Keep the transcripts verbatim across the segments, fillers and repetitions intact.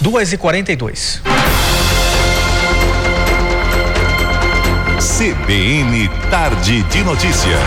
duas e quarenta e dois. C B N Tarde de Notícias.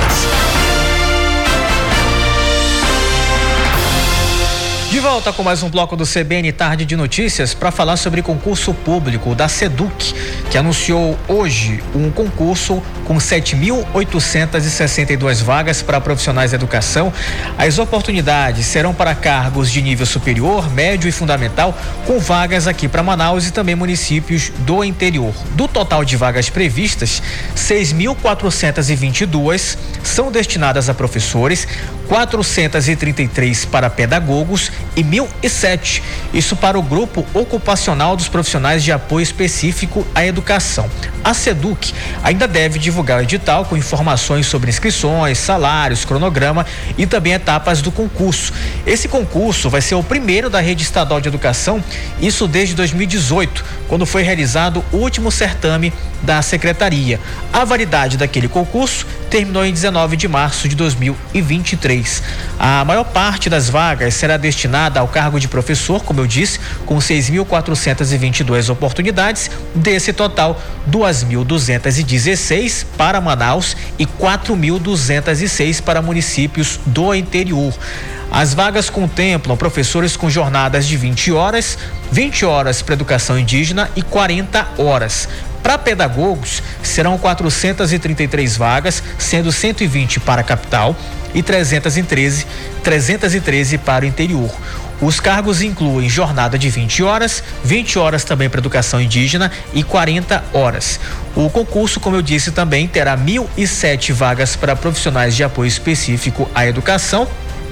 De volta com mais um bloco do C B N Tarde de Notícias para falar sobre concurso público da SEDUC, que anunciou hoje um concurso com sete mil oitocentas e sessenta e duas vagas para profissionais da educação. As oportunidades serão para cargos de nível superior, médio e fundamental, com vagas aqui para Manaus e também municípios do interior. Do total de vagas previstas, seis mil quatrocentas e vinte e duas são destinadas a professores, quatrocentas e trinta e três para pedagogos e mil e sete, isso para o grupo ocupacional dos profissionais de apoio específico à educação. A SEDUC ainda deve divulgar o edital com informações sobre inscrições, salários, cronograma e também etapas do concurso. Esse concurso vai ser o primeiro da rede estadual de educação, isso desde dois mil e dezoito, quando foi realizado o último certame da secretaria. A validade daquele concurso terminou em dezenove de março de dois mil e vinte e três. A maior parte das vagas será destinada ao cargo de professor, como eu disse, com seis mil quatrocentas e vinte e duas oportunidades. Desse total, duas mil duzentas e dezesseis para Manaus e quatro mil duzentas e seis para municípios do interior. As vagas contemplam professores com jornadas de vinte horas, vinte horas para educação indígena e quarenta horas. Para pedagogos, serão quatrocentas e trinta e três vagas, sendo cento e vinte para a capital e trezentas e treze, trezentas e treze para o interior. Os cargos incluem jornada de vinte horas, vinte horas também para educação indígena e quarenta horas. O concurso, como eu disse, também terá mil e sete vagas para profissionais de apoio específico à educação.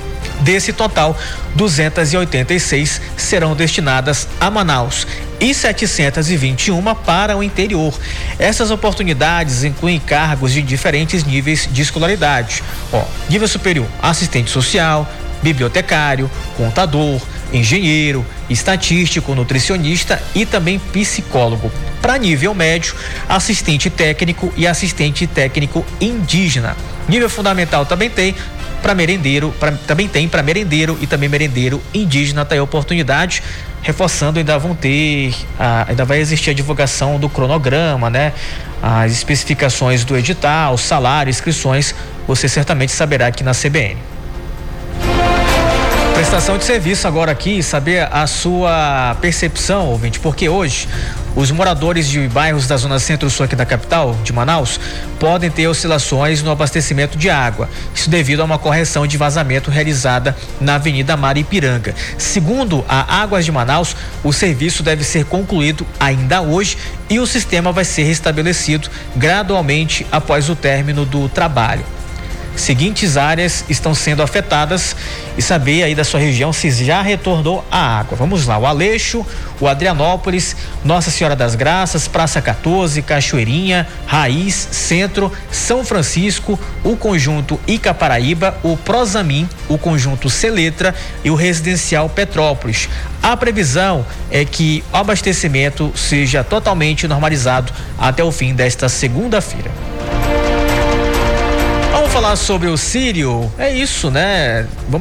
Desse total, duzentas e oitenta e seis serão destinadas a Manaus e setecentas e vinte e uma para o interior. Essas oportunidades incluem cargos de diferentes níveis de escolaridade. Ó, nível superior, assistente social, bibliotecário, contador, engenheiro, estatístico, nutricionista e também psicólogo. Para nível médio, assistente técnico e assistente técnico indígena. Nível fundamental também tem para merendeiro, pra, também tem para merendeiro e também merendeiro indígena. Tá aí a oportunidade, reforçando, ainda vão ter, ah, ainda vai existir a divulgação do cronograma, né? As especificações do edital, salário, inscrições, você certamente saberá aqui na C B N. Prestação de serviço agora aqui, saber a sua percepção, ouvinte, porque hoje os moradores de bairros da zona centro-sul aqui da capital, de Manaus, podem ter oscilações no abastecimento de água. Isso devido a uma correção de vazamento realizada na Avenida Maripiranga. Segundo a Águas de Manaus, o serviço deve ser concluído ainda hoje e o sistema vai ser restabelecido gradualmente após o término do trabalho. Seguintes áreas estão sendo afetadas e saber aí da sua região se já retornou a água. Vamos lá, o Aleixo, o Adrianópolis, Nossa Senhora das Graças, Praça quatorze, Cachoeirinha, Raiz, Centro, São Francisco, o conjunto Icaparaíba, o Prosamin, o conjunto Celetra e o residencial Petrópolis. A previsão é que o abastecimento seja totalmente normalizado até o fim desta segunda-feira. Vamos falar sobre o Sírio? É isso, né? Vamos